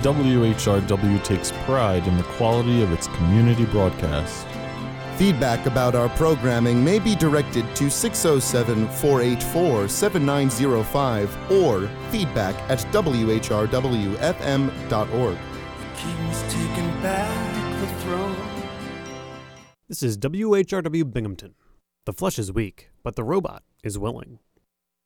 WHRW takes pride in the quality of its community broadcast. Feedback about our programming may be directed to 607-484-7905 or feedback@whrwfm.org. King's taking back the throne. This is WHRW Binghamton. The flesh is weak, but the robot is willing.